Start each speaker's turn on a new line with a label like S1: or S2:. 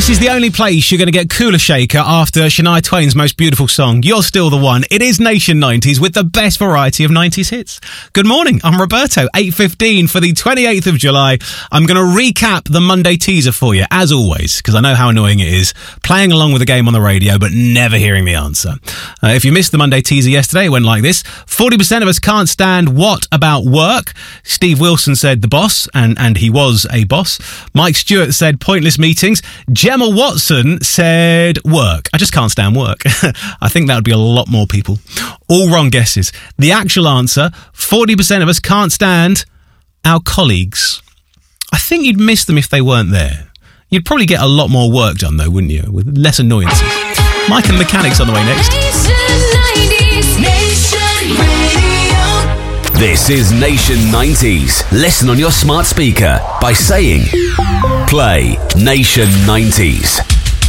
S1: This is the only place you're going to get Cooler Shaker after Shania Twain's most beautiful song, You're Still the One. It is Nation 90s with the best variety of 90s hits. Good morning, I'm Roberto, 8:15 for the 28th of July. I'm going to recap the Monday teaser for you, as always, because I know how annoying it is, playing along with the game on the radio but never hearing the answer. If you missed the Monday teaser yesterday, it went like this. 40% of us can't stand what about work? Steve Wilson said the boss, and he was a boss. Mike Stewart said pointless meetings. Gemma Watson said work. I just can't stand work. I think that would be a lot more people. All wrong guesses. The actual answer, 40% of us can't stand our colleagues. I think you'd miss them if they weren't there. You'd probably get a lot more work done though, wouldn't you? With less annoyances. Mike and the Mechanics on the way next.
S2: This is Nation 90s. Listen on your smart speaker by saying, play Nation 90s.